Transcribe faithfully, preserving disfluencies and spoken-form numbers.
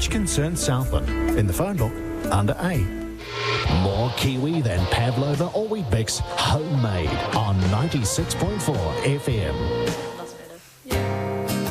which concerns Southland. In the phone book, under A. More Kiwi than Pavlova or Weet-Bix, homemade on ninety-six point four F M.